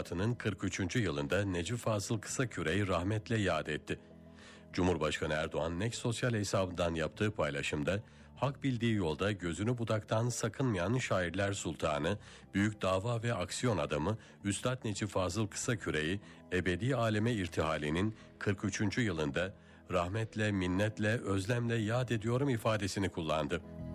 vefatının 43. yılında Necip Fazıl Kısaküre'yi rahmetle yad etti. Cumhurbaşkanı Erdoğan Next sosyal hesabından yaptığı paylaşımda hak bildiği yolda gözünü budaktan sakınmayan şairler sultanı, büyük dava ve aksiyon adamı Üstad Necip Fazıl Kısaküre'yi ebedi aleme irtihalinin 43. yılında rahmetle, minnetle, özlemle yad ediyorum ifadesini kullandı.